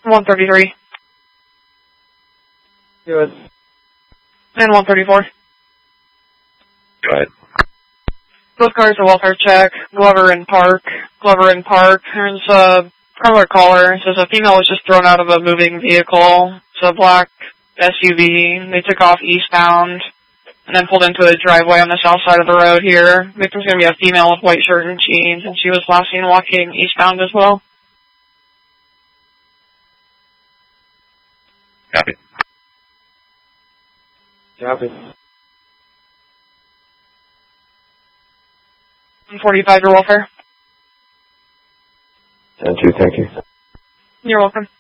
133. Do it. And 134. Go ahead. Both cars are welfare check. Glover and Park. There's a color caller. It says a female was just thrown out of a moving vehicle. It's a black SUV. They took off eastbound and then pulled into a driveway on the south side of the road here. Victim's going to be a female with white shirt and jeans, and she was last seen walking eastbound as well. Copy. Copy. 145, your welfare. 10-2, thank you. You're welcome.